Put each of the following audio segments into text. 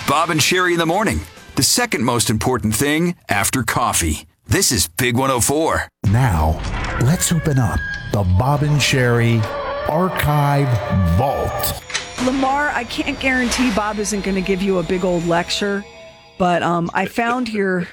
Bob and Sherry in the morning. The second most important thing after coffee. This is Big 104. Now, let's open up the Bob and Sherry Archive Vault. Lamar, I can't guarantee Bob isn't going to give you a big old lecture, but I found your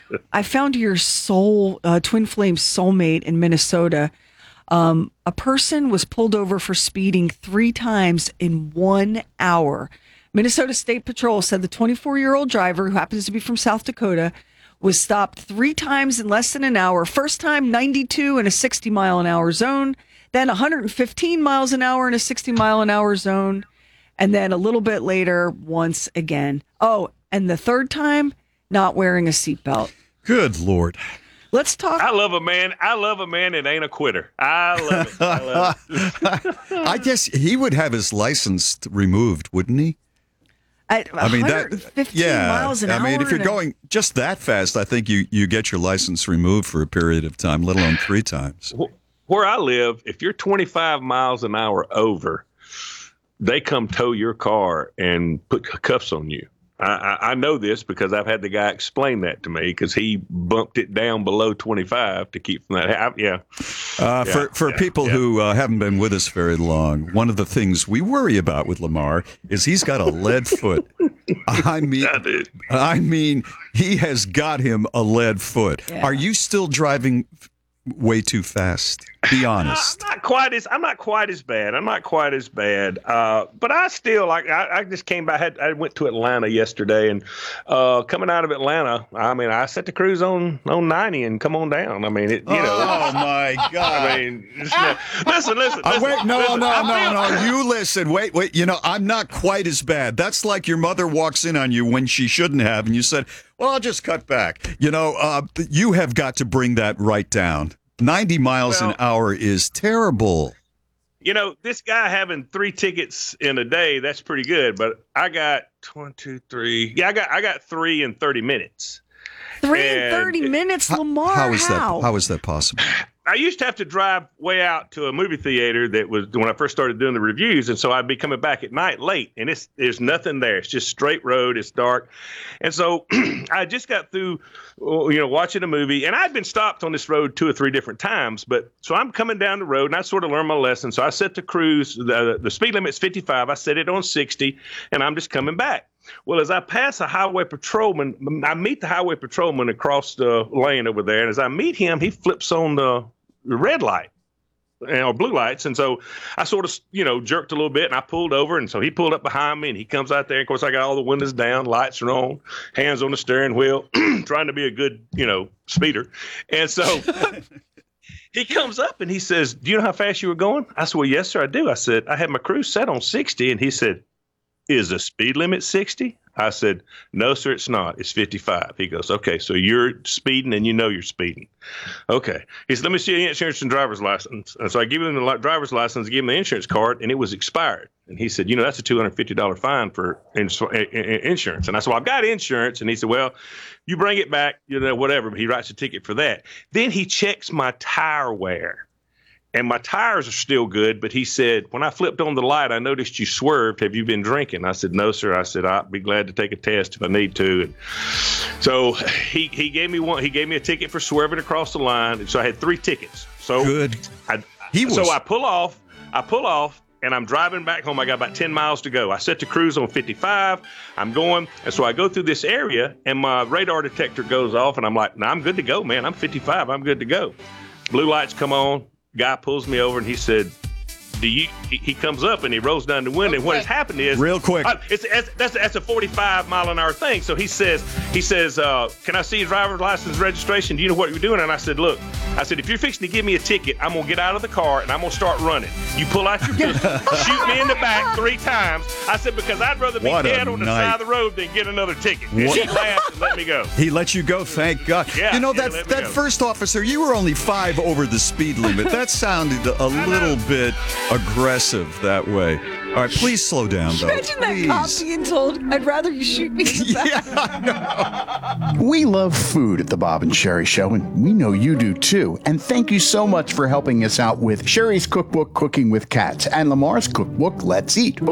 soul twin flame soulmate in Minnesota. A person was pulled over for speeding 3 times in 1 hour. Minnesota State Patrol said the 24-year-old driver, who happens to be from South Dakota, was stopped 3 times in less than an hour. First time, 92 in a 60-mile-an-hour zone, then 115 miles an hour in a 60-mile-an-hour zone, and then a little bit later, once again. Oh, and the third time, not wearing a seatbelt. Good Lord. Let's talk. I love a man that ain't a quitter. I love it. I love it. I guess he would have his license removed, wouldn't he? At 115 miles an hour. I mean, if you're going just that fast, I think you get your license removed for a period of time, let alone 3 times. Where I live, if you're 25 miles an hour over, they come tow your car and put cuffs on you. I know this because I've had the guy explain that to me because he bumped it down below 25 to keep from that. For people who haven't been with us very long, one of the things we worry about with Lamar is he's got a lead foot. I mean, he has got him a lead foot. Yeah. Are you still driving way too fast? Be honest. I'm not quite as bad. But I still I just came back. I went to Atlanta yesterday, and coming out of Atlanta, I mean, I set the cruise on 90 and come on down. I mean, Oh my God! I mean, listen. Wait, no. You listen. Wait. You know, I'm not quite as bad. That's like your mother walks in on you when she shouldn't have, and you said, "Well, I'll just cut back." You know, you have got to bring that right down. 90 miles an hour is terrible. You know, this guy having 3 tickets in a day, that's pretty good. But I got 1, 2, 3. Yeah, I got 3 in 30 minutes. 3 in 30 minutes, Lamar? How is that possible? I used to have to drive way out to a movie theater that was when I first started doing the reviews. And so I'd be coming back at night late and there's nothing there. It's just straight road. It's dark. And so I just got through, watching a movie, and I'd been stopped on this road 2 or 3 different times. But so I'm coming down the road and I sort of learned my lesson. So I set the cruise, the speed limit's 55. I set it on 60 and I'm just coming back. Well, as I pass a highway patrolman, I meet the highway patrolman across the lane over there. And as I meet him, he flips on the red light or blue lights. And so I sort of, jerked a little bit and I pulled over. And so he pulled up behind me and he comes out there. Of course, I got all the windows down, lights are on, hands on the steering wheel, trying to be a good, speeder. And so he comes up and he says, "Do you know how fast you were going?" I said, "Well, yes, sir, I do." I said, "I had my cruise set on 60. And he said, "Is the speed limit 60? I said, "No, sir, it's not. It's 55. He goes, "Okay, so you're speeding and you know you're speeding." Okay. He said, "Let me see your insurance and driver's license." And so I give him the driver's license, give him the insurance card, and it was expired. And he said, "That's a $250 fine for insurance." And I said, "Well, I've got insurance." And he said, "Well, you bring it back, whatever." But he writes a ticket for that. Then he checks my tire wear. And my tires are still good, but he said, "When I flipped on the light, I noticed you swerved. Have you been drinking?" I said, "No, sir." I said, "I'll be glad to take a test if I need to." And so he gave me one. He gave me a ticket for swerving across the line. So I had 3 tickets. So good. So I pull off, and I'm driving back home. I got about 10 miles to go. I set the cruise on 55. I'm going. And so I go through this area, and my radar detector goes off, and I'm like, "No, I'm good to go, man. I'm 55. I'm good to go." Blue lights come on. Guy pulls me over and he said, he comes up and he rolls down the window. And what has happened is real quick. That's a 45 mile an hour thing. So he says, "Can I see your driver's license registration? Do you know what you're doing?" And I said, "Look," I said, "if you're fixing to give me a ticket, I'm going to get out of the car and I'm going to start running. You pull out your pistol, shoot me in the back 3 times." I said, "Because I'd rather be dead on the side of the road than get another ticket." And he laughed and let me go. He let you go, thank God. Yeah, that first officer, you were only 5 over the speed limit. That sounded a little bit aggressive that way. All right, please slow down, though. Imagine that cop being told, "I'd rather you shoot me in the back." Yeah, We love food at the Bob and Sherry Show, and we know you do too. And thank you so much for helping us out with Sherry's cookbook, Cooking with Cats, and Lamar's cookbook, Let's Eat.